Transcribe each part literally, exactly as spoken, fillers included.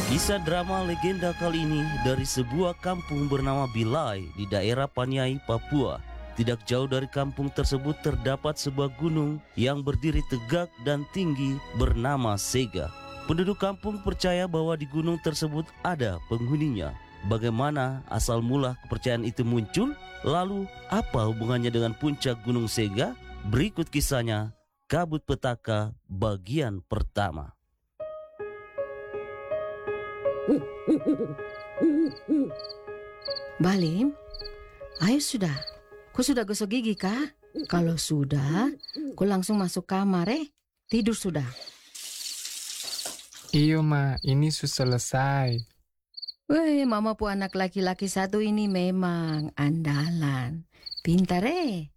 Kisah drama legenda kali ini dari sebuah kampung bernama Bilai di daerah Paniai, Papua. Tidak jauh dari kampung tersebut terdapat sebuah gunung yang berdiri tegak dan tinggi bernama Sega. Penduduk kampung percaya bahwa di gunung tersebut ada penghuninya. Bagaimana asal mula kepercayaan itu muncul? Lalu apa hubungannya dengan puncak Gunung Sega? Berikut kisahnya, Kabut Petaka bagian pertama. Balim, ayo sudah. Ku sudah gosok gigi kah? Kalau sudah, ku langsung masuk kamar eh. Tidur sudah. Iyo ma, ini sudah selesai. Weh, mama pu anak laki-laki satu ini memang andalan. Pintar eh.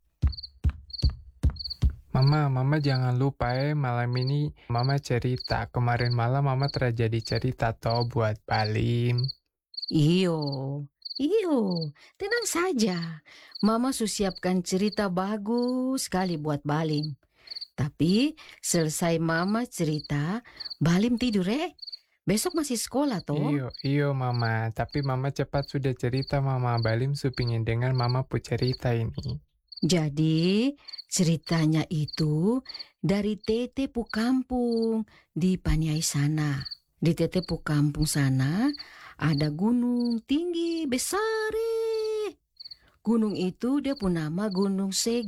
Mama, mama jangan lupa eh, malam ini mama cerita. Kemarin malam mama terjadi cerita toh buat Balim. Iyo, iyo, tenang saja. Mama su siapkan cerita bagus sekali buat Balim. Tapi selesai mama cerita, Balim tidur eh. Besok masih sekolah toh. Iyo, iyo mama. Tapi mama cepat sudah cerita mama. Balim su pingin dengar mama pu cerita ini. Jadi ceritanya itu dari Tete pu kampung di Paniai sana. Di Tete pu kampung sana ada gunung tinggi besar. eh. Gunung itu dia pu nama Gunung Sega.